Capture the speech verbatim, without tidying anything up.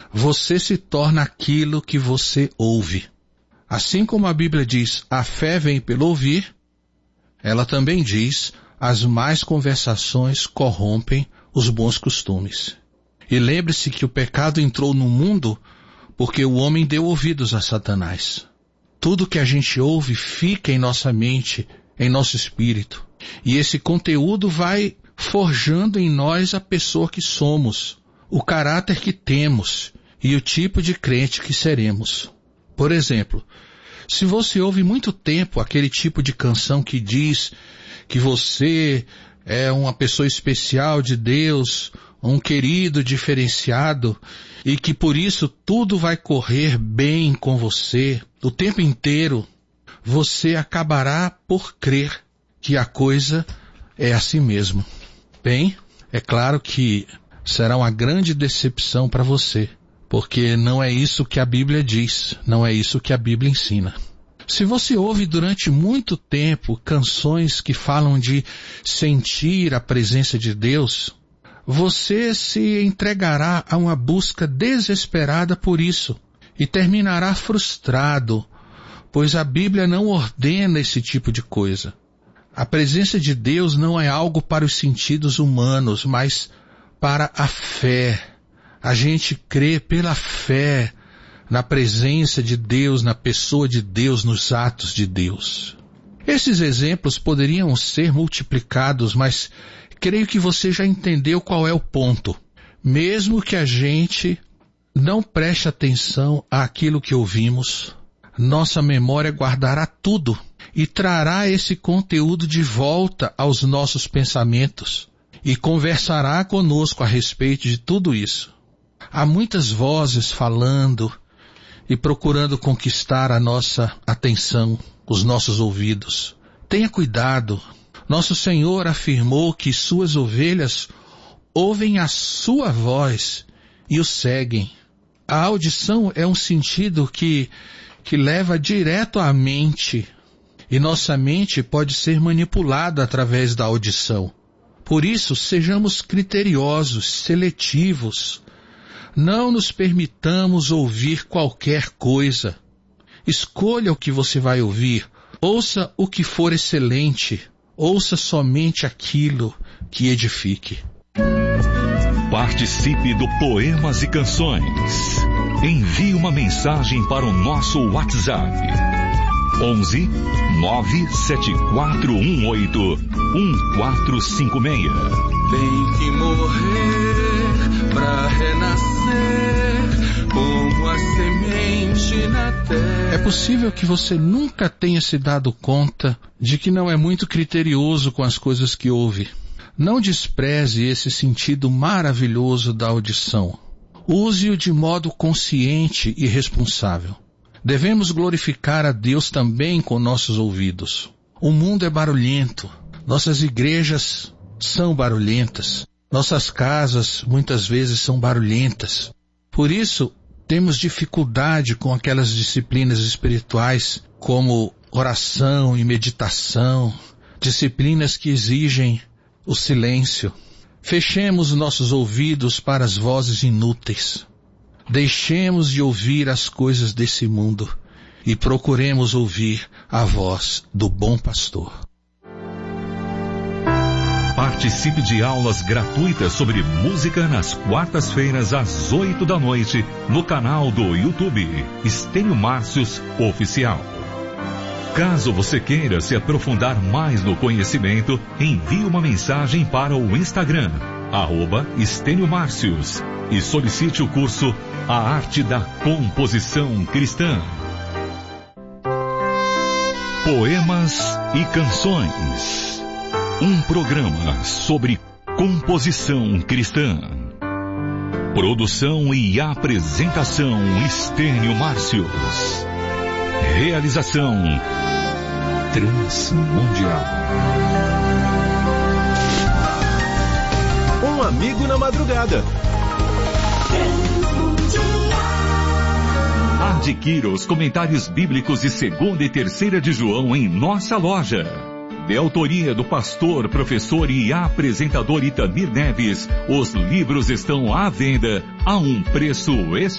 você se torna aquilo que você ouve. Assim como a Bíblia diz, a fé vem pelo ouvir, ela também diz, as más conversações corrompem os bons costumes. E lembre-se que o pecado entrou no mundo porque o homem deu ouvidos a Satanás. Tudo que a gente ouve fica em nossa mente, em nosso espírito. E esse conteúdo vai forjando em nós a pessoa que somos, o caráter que temos e o tipo de crente que seremos. Por exemplo, se você ouve muito tempo aquele tipo de canção que diz que você é uma pessoa especial de Deus, um querido diferenciado, e que por isso tudo vai correr bem com você o tempo inteiro, você acabará por crer que a coisa é assim mesmo. Bem, é claro que será uma grande decepção para você, porque não é isso que a Bíblia diz, não é isso que a Bíblia ensina. Se você ouve durante muito tempo canções que falam de sentir a presença de Deus, você se entregará a uma busca desesperada por isso e terminará frustrado, pois a Bíblia não ordena esse tipo de coisa. A presença de Deus não é algo para os sentidos humanos, mas para a fé. A gente crê pela fé na presença de Deus, na pessoa de Deus, nos atos de Deus. Esses exemplos poderiam ser multiplicados, mas creio que você já entendeu qual é o ponto. Mesmo que a gente não preste atenção àquilo que ouvimos, nossa memória guardará tudo e trará esse conteúdo de volta aos nossos pensamentos e conversará conosco a respeito de tudo isso. Há muitas vozes falando e procurando conquistar a nossa atenção, os nossos ouvidos. Tenha cuidado. Nosso Senhor afirmou que suas ovelhas ouvem a sua voz e o seguem. A audição é um sentido que, que leva direto à mente, e nossa mente pode ser manipulada através da audição. Por isso, sejamos criteriosos, seletivos. Não nos permitamos ouvir qualquer coisa. Escolha o que você vai ouvir. Ouça o que for excelente. Ouça somente aquilo que edifique. Participe do Poemas e Canções. Envie uma mensagem para o nosso WhatsApp. onze nove sete quatro um oito um quatro cinco seis. Tem que morrer pra renascer como a semente na terra. É possível que você nunca tenha se dado conta de que não é muito criterioso com as coisas que ouve. Não despreze esse sentido maravilhoso da audição. Use-o de modo consciente e responsável. Devemos glorificar a Deus também com nossos ouvidos. O mundo é barulhento. Nossas igrejas são barulhentas. Nossas casas muitas vezes são barulhentas. Por isso, temos dificuldade com aquelas disciplinas espirituais como oração e meditação, disciplinas que exigem o silêncio. Fechemos nossos ouvidos para as vozes inúteis. Deixemos de ouvir as coisas desse mundo e procuremos ouvir a voz do bom pastor. Participe de aulas gratuitas sobre música nas quartas-feiras às oito da noite no canal do YouTube Estênio Márcios Oficial. Caso você queira se aprofundar mais no conhecimento, envie uma mensagem para o Instagram, arroba Estênio Márcios, e solicite o curso A Arte da Composição Cristã. Poemas e Canções. Um programa sobre composição cristã. Produção e apresentação Estênio Márcios. Realização Transmundial. Um amigo na madrugada. Adquira os comentários bíblicos de segunda e terceira de João em nossa loja. De autoria do pastor, professor e apresentador Itamir Neves, os livros estão à venda a um preço especial.